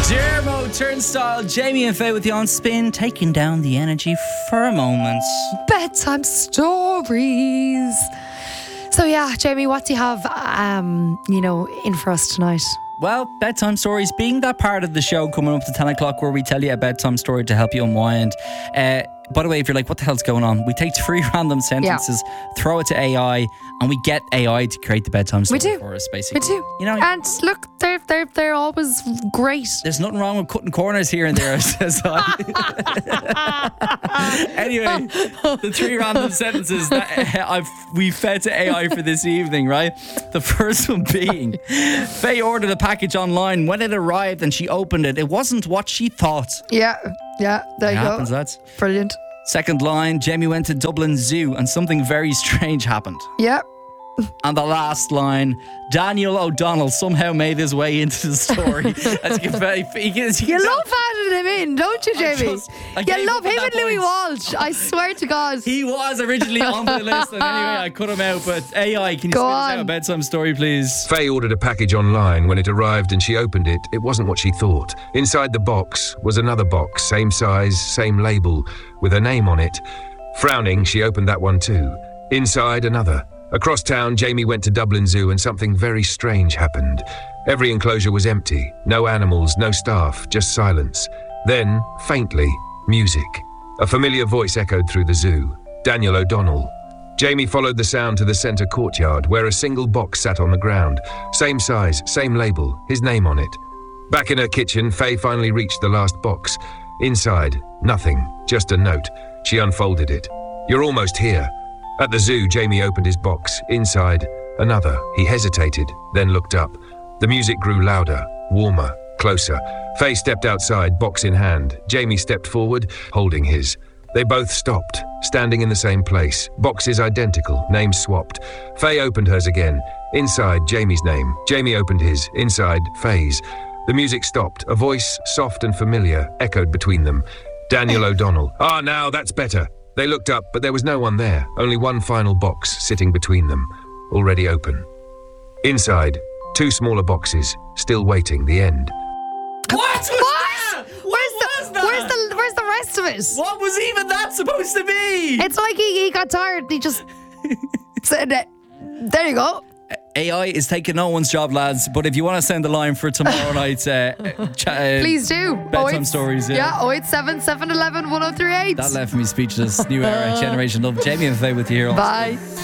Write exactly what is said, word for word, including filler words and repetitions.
Dermo, Turnstile, Jamie and Faye with you on Spin, taking down the energy for a moment. Bedtime stories. So yeah, Jamie, what do you have, um, you know, in for us tonight? Well, bedtime stories being that part of the show coming up to ten o'clock where we tell you a bedtime story to help you unwind. Uh, by the way, if you're like, what the hell's going on? We take three random sentences, yeah. throw it to A I, and we get A I to create the bedtime story we do. for us, basically. We do. You know, and look, they're, they're, they're always great. There's nothing wrong with cutting corners here and there, says I. Anyway, the three random sentences that I've we fed to A I for this evening, right? The first one being, Faye ordered a package online. When it arrived and she opened it, it wasn't what she thought. Yeah, yeah, there it you happens, go. That's brilliant. Second line, Jamie went to Dublin Zoo and something very strange happened. Yeah. And the last line, Daniel O'Donnell somehow made his way into the story. As you, can, you, can, you, you love adding him in, don't you, Jamie? Just, you love him and Louis point. Walsh. I swear to God. He was originally on the list, and anyway, I cut him out. But A I, can you Go spit us on. out a bedtime story, please? Faye ordered a package online. When it arrived and she opened it, it wasn't what she thought. Inside the box was another box, same size, same label, with her name on it. Frowning, she opened that one too. Inside, another. Across town, Jamie went to Dublin Zoo and something very strange happened. Every enclosure was empty. No animals, no staff, just silence. Then, faintly, music. A familiar voice echoed through the zoo. Daniel O'Donnell. Jamie followed the sound to the centre courtyard, where a single box sat on the ground. Same size, same label, his name on it. Back in her kitchen, Faye finally reached the last box. Inside, nothing, just a note. She unfolded it. You're almost here. At the zoo, Jamie opened his box. Inside, another. He hesitated, then looked up. The music grew louder, warmer, closer. Faye stepped outside, box in hand. Jamie stepped forward, holding his. They both stopped, standing in the same place. Boxes identical, names swapped. Faye opened hers again. Inside, Jamie's name. Jamie opened his. Inside, Faye's. The music stopped. A voice, soft and familiar, echoed between them. Daniel O'Donnell. Ah, now that's better. They looked up, but there was no one there. Only one final box sitting between them, already open. Inside, two smaller boxes, still waiting, the end. What? Was What? that? Where's What the was that? Where's the Where's the rest of it? What was even that supposed to be? It's like he, he got tired and he just said it. There you go. A I is taking no one's job, lads. But if you want to send the line for tomorrow night's uh, cha- uh, Please do. bedtime stories, yeah. Yeah, oh eight seven, seven one one, oh three eight. That left me speechless. New era, generation love. Jamie and Faye with you here on Bye.